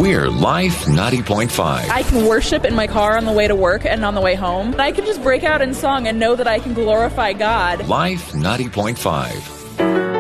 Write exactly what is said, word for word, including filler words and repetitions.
We're Life ninety point five. I can worship in my car on the way to work and on the way home. I can just break out in song and know that I can glorify God. Life ninety point five.